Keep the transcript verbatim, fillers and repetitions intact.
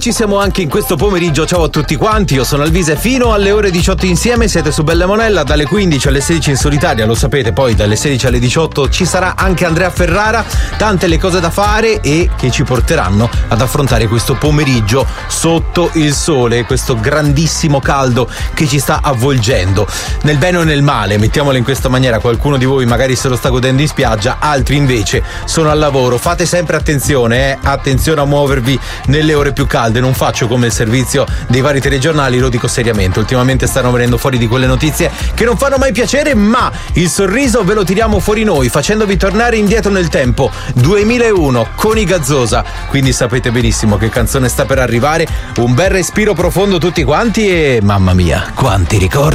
ci siamo anche in questo pomeriggio. Ciao a tutti quanti, io sono Alvise, fino alle ore diciotto insieme siete su Bella Monella, dalle quindici alle sedici in solitaria, lo sapete, poi dalle sedici alle diciotto ci sarà anche Andrea Ferrara, tante le cose da fare e che ci porteranno ad affrontare questo pomeriggio sotto il sole, questo grandissimo caldo che ci sta avvolgendo, nel bene o nel male, mettiamolo in questa maniera. Qualcuno di voi magari se lo sta godendo in spiaggia, altri invece sono al lavoro. Fate sempre attenzione, eh? attenzione a muovervi nelle ore più calde. Non faccio come il servizio dei vari telegiornali, lo dico seriamente, ultimamente stanno venendo fuori di quelle notizie che non fanno mai piacere, ma il sorriso ve lo tiriamo fuori noi facendovi tornare indietro nel tempo, duemilauno con i Gazzosa, quindi sapete benissimo che canzone sta per arrivare. Un bel respiro profondo tutti quanti e mamma mia quanti ricordi.